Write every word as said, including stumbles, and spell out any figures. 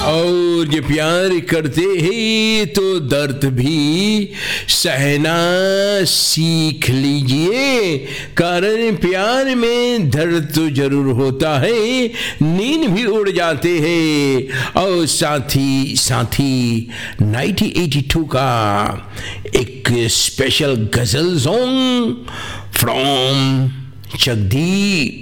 और ये प्यार करते हैं तो दर्द भी सहना सीख लीजिए, कारण प्यार में दर्द तो जरूर होता है, नींद भी उड़ जाते हैं। और साथी साथी नाइनटीन एटी टू का एक स्पेशल गजल सॉन्ग फ्रॉम जगदीप।